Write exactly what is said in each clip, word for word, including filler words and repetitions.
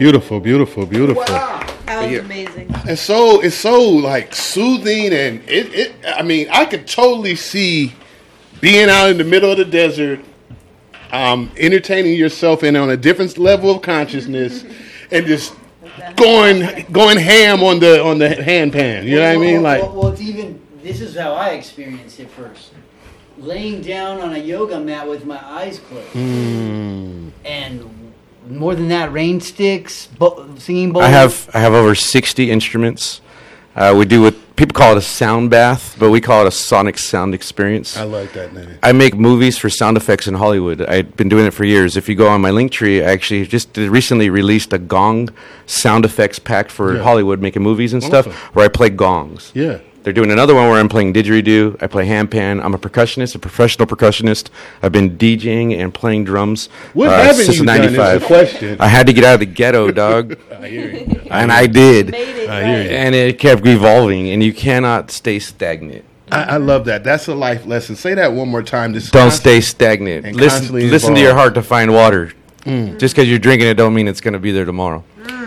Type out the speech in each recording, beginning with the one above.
Beautiful, beautiful, beautiful. Wow. That was Yeah. amazing. It's so it's so like soothing, and it, it I mean I could totally see being out in the middle of the desert, um, entertaining yourself and on a different level of consciousness, and just going going ham on the on the handpan. You know what I mean? Like, well, well, it's even. This is how I experienced it first. Laying down on a yoga mat with my eyes closed, mm, and more than that, rain sticks, bo- singing bowls. I have I have over sixty instruments. Uh, we do what people call it a sound bath, but we call it a sonic sound experience. I like that name. I make movies for sound effects in Hollywood. I've been doing it for years. If you go on my Linktree, I actually just recently released a gong sound effects pack for Yeah. Hollywood, making movies and Awesome. stuff, where I play gongs. Yeah. They're doing another one where I'm playing didgeridoo. I play handpan. I'm a percussionist, a professional percussionist. I've been DJing and playing drums What uh, haven't since you done is the ninety-five. question. I had to get out of the ghetto, dog, I hear you. and I did. Made it. I hear right. you. And it kept evolving, and you cannot stay stagnant. I, I love that. That's a life lesson. Say that one more time. This Don't const- stay stagnant. and Listen, constantly listen to your evolve. heart to find water. Just because you're drinking it don't mean it's going to be there tomorrow.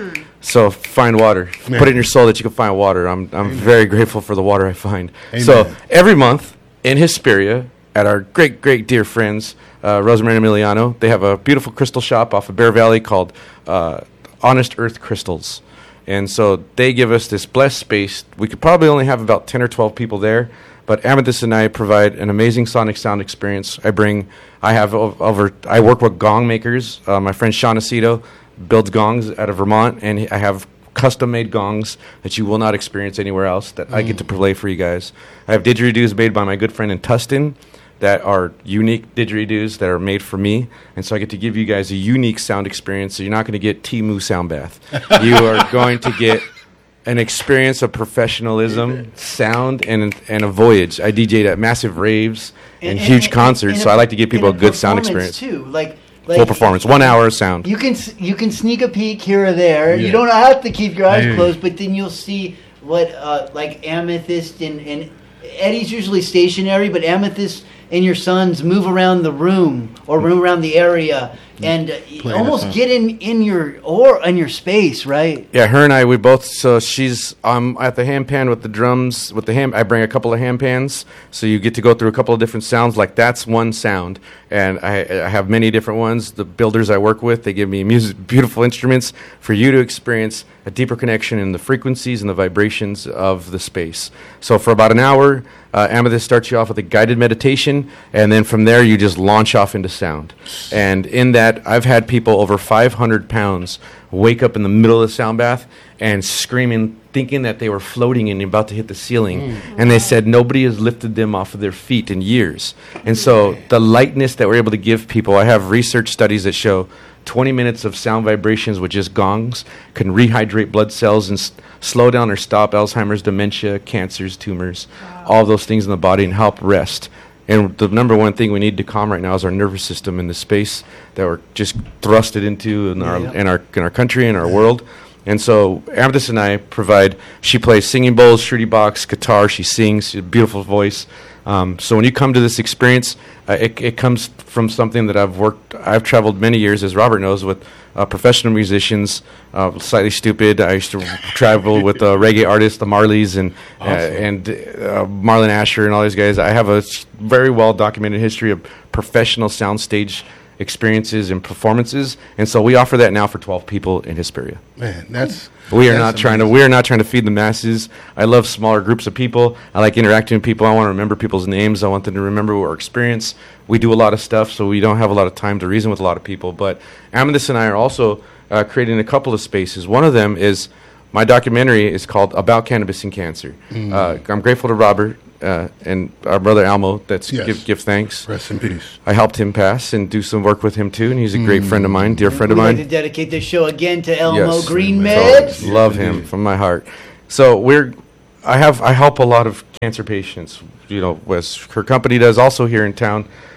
So find water. Man. Put it in your soul that you can find water. I'm I'm very grateful for the water I find. Amen. So every month in Hesperia at our great, great dear friends, uh, Rosemary and Emiliano, they have a beautiful crystal shop off of Bear Valley called uh, Honest Earth Crystals. And so they give us this blessed space. We could probably only have about ten or twelve people there, but Amethyst and I provide an amazing sonic sound experience. I bring, I have o- over, I work with gong makers. Uh, my friend Sean Aceto builds gongs out of Vermont, and he- I have custom-made gongs that you will not experience anywhere else that I get to play for you guys. I have didgeridoos made by my good friend in Tustin that are unique didgeridoos that are made for me, and so I get to give you guys a unique sound experience. So you're not going to get Timu Sound Bath. You are going to get an experience of professionalism, sound, and and a voyage. I D J'd at massive raves and, huge concerts, and so I like to give people a and good sound performance, experience. too. Like, like Full performance, one hour of sound. You can s- you can sneak a peek here or there. Yeah. You don't have to keep your I eyes hear you. closed, but then you'll see what uh, like Amethyst and, and Eddie's usually stationary, but Amethyst and your sons move around the room or move around the area and uh, Play almost the song. get in in your or in your space, right? Yeah, her and I, we both. So she's um at the handpan with the drums with the hand. I bring a couple of handpans, so you get to go through a couple of different sounds. Like that's one sound, and I, I have many different ones. The builders I work with, they give me music, beautiful instruments for you to experience a deeper connection in the frequencies and the vibrations of the space. So for about an hour, uh, Amethyst starts you off with a guided meditation, and then from there you just launch off into sound. And in that, I've had people over five hundred pounds wake up in the middle of the sound bath and screaming, thinking that they were floating and about to hit the ceiling. And they said nobody has lifted them off of their feet in years. And so the lightness that we're able to give people, I have research studies that show twenty minutes of sound vibrations with just gongs can rehydrate blood cells and s- slow down or stop Alzheimer's, dementia, cancers, tumors, all of those things in the body, and help rest. And the number one thing we need to calm right now is our nervous system in the space that we're just thrusted into in our Yeah. in our in our country and our world. And so Amethyst and I provide. She plays singing bowls, shruti box, guitar. She sings. She has a beautiful voice. Um, so when you come to this experience, uh, it, it comes from something that I've worked. I've traveled many years, as Robert knows, with uh, professional musicians. Uh, Slightly Stupid. I used to travel with uh, reggae artists, the Marleys, and uh, and uh, Marlon Asher, and all these guys. I have a s- very well documented history of professional soundstage experiences and performances, and so we offer that now for twelve people in Hesperia. Man, that's We are that's not trying to. amazing. We are not trying to feed the masses. I love smaller groups of people. I like interacting with people. I want to remember people's names. I want them to remember our experience. We do a lot of stuff, so we don't have a lot of time to reason with a lot of people. But Amethyst and I are also uh, creating a couple of spaces. One of them is my documentary is called About Cannabis and Cancer. Uh, I'm grateful to Robert uh, and our brother Almo. That's Yes. give give thanks. Rest in peace. I helped him pass and do some work with him too, and he's a great friend of mine, dear friend of We'd mine. like to dedicate this show again to Elmo Yes. Green So- Meds. Love him from my heart. So we're, I have, I help a lot of cancer patients. You know, as her company does also here in town.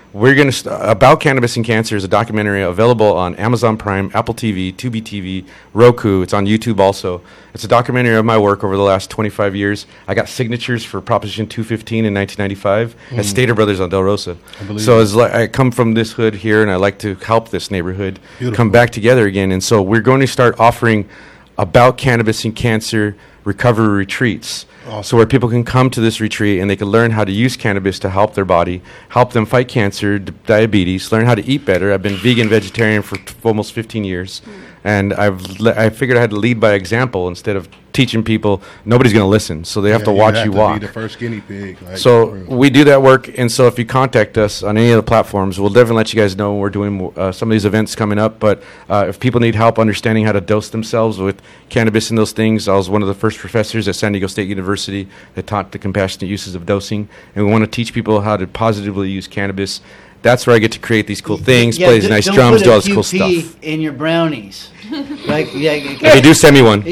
We're going to st- About Cannabis and Cancer is a documentary available on Amazon Prime, Apple T V, Tubi T V, Roku. It's on YouTube also. It's a documentary of my work over the last twenty-five years. I got signatures for Proposition two fifteen in nineteen ninety-five mm. at Stater Brothers on Del Rosa. So it's like I come from this hood here, and I like to help this neighborhood Beautiful. come back together again. And so we're going to start offering About Cannabis and Cancer recovery retreats. Awesome. So where people can come to this retreat and they can learn how to use cannabis to help their body, help them fight cancer, d- diabetes, learn how to eat better. I've been vegan, vegetarian for t- almost fifteen years. Mm. And I've le- I figured I had to lead by example instead of teaching people. Nobody's going to listen, so they have yeah, to watch you, have you to walk. Be the first guinea pig. Like, so we do that work, and so if you contact us on any of the platforms, we'll definitely let you guys know we're doing uh, some of these events coming up. But uh, if people need help understanding how to dose themselves with cannabis and those things, I was one of the first professors at San Diego State University that taught the compassionate uses of dosing, and we want to teach people how to positively use cannabis. That's where I get to create these cool things, yeah, play these d- nice don't drums, put do a all this cool Q P stuff. in your brownies. Like, yeah, If you do, send me one.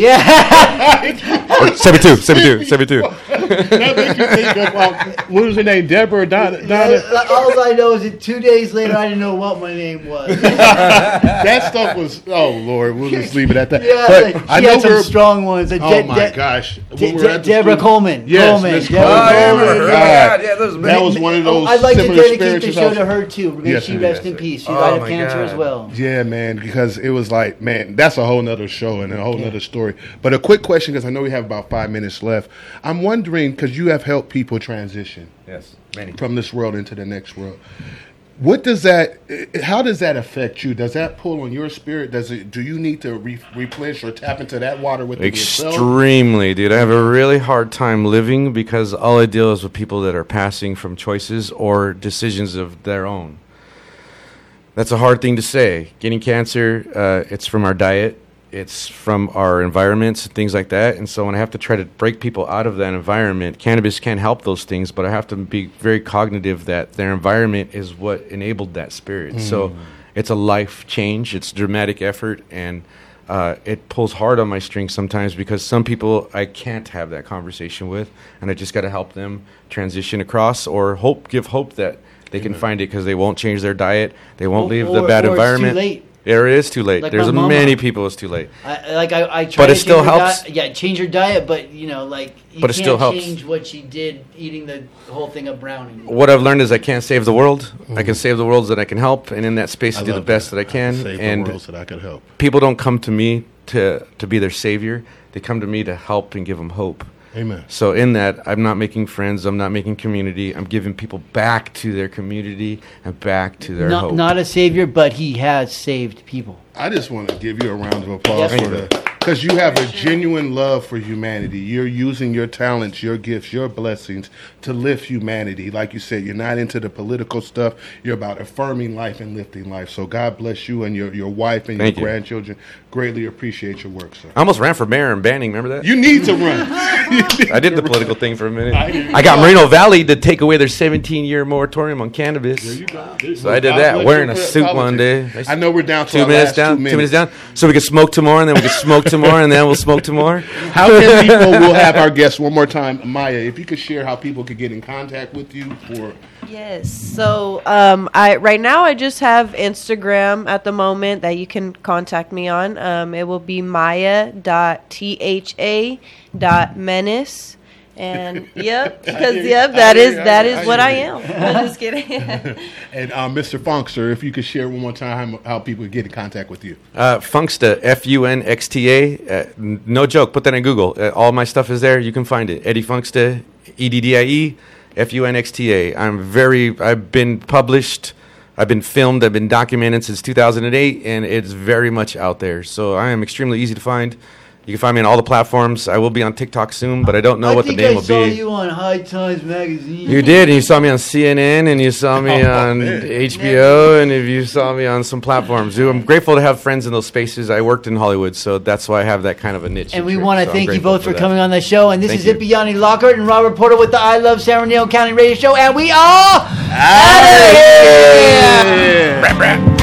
Yeah. Or send me two, send me two, send me two. That makes you think of, um, what was her name? Deborah or Donna? Donna? All I know is that two days later, I didn't know what my name was. That stuff was, oh, Lord, we'll just leave it at that. Yeah, but like, she I had know some we're, strong ones. Uh, oh, De- my De- gosh. De- When we were De- at the Deborah studio- Coleman. Yes, Coleman. Miss Deborah Coleman. Oh, I Coleman. remember her. God. Yeah, yeah, those That was one of those I'd like to similar dedicate the spirituals show also. to her, too. May Yes, she it rest is. in peace. She Oh, died of my cancer God. as well. Yeah, man, because it was like, man, that's a whole nother show and a whole Yeah. nother story. But a quick question, because I know we have about five minutes left. I'm wondering, because you have helped people transition Yes, many. from this world into the next world. What does that, how does that affect you? Does that pull on your spirit? Does it, do you need to re- replenish or tap into that water within yourself? Extremely, dude. I have a really hard time living because all I deal is with people that are passing from choices or decisions of their own. That's a hard thing to say. Getting cancer, uh, it's from our diet. It's from our environments and things like that. And so when I have to try to break people out of that environment, cannabis can help those things, but I have to be very cognitive that their environment is what enabled that spirit. Mm. So it's a life change. It's dramatic effort, and uh, it pulls hard on my strings sometimes because some people I can't have that conversation with, and I just got to help them transition across or hope, give hope that they can find it because they won't change their diet. They won't Or- leave or- the bad or it's too environment. late. There it is too late. Like There's my mama. many people it's too late. I, like I, I try But it to still change her helps. Di- yeah, change your diet, but you know, like you But it can't still helps. change what she did eating the whole thing of brownie. What I've learned is I can't save the world. I Mm. can save the worlds that I can help, and in that space, I, I do the love best that, I can. Save and the world so that I could help. people don't come to me to to be their savior. They come to me to help and give them hope. Amen. So in that, I'm not making friends. I'm not making community. I'm giving people back to their community and back to their Not, hope. not a savior, but he has saved people. I just want to give you a round of applause Yes. for the because you have a genuine love for humanity. You're using your talents, your gifts, your blessings to lift humanity. Like you said, you're not into the political stuff. You're about affirming life and lifting life. So God bless you and your, your wife and Thank your you. grandchildren. Greatly appreciate your work, sir. I almost ran for mayor in Banning. Remember that? You need to run. I did the political thing for a minute. I- I got Moreno Valley to take away their seventeen-year moratorium on cannabis. There you go. So I did God that, bless wearing you a for suit one politics. day. I know we're down to Two our minutes last down, two two minutes minutes. down. So we can smoke tomorrow, and then we can smoke tomorrow, and then we'll smoke tomorrow. How can people, we'll have our guests one more time. Maya, if you could share how people could get in contact with you for... Yes. So um, I right now I just have Instagram at the moment that you can contact me on. Um, it will be maya dot tha dot menace. And yep, because yep, that is that is what I am. I'm just kidding. And uh, Mister Funkster, if you could share one more time how, how people get in contact with you. Uh, Funksta, F U N X T A. Uh, n- no joke. Put that in Google. Uh, all my stuff is there. You can find it. Eddie Funksta, E D D I E, F U N X T A. I'm very. I've been published. I've been filmed. I've been documented since two thousand eight, and it's very much out there. So I am extremely easy to find. You can find me on all the platforms. I will be on TikTok soon, but I don't know I what the think name I will saw be. you on High Times magazine. You did, and you saw me on C N N, and you saw me Oh, on man. H B O, and if you saw me on some platforms. Dude, I'm grateful to have friends in those spaces. I worked in Hollywood, so that's why I have that kind of a niche. And we interest, want to so I'm thank you grateful both for, that. coming on the show. And this Thank is you. Ippiani Lockhart and Robert Porter with the I Love San Bernardino County Radio Show. And we are Out of here. Brap, brap.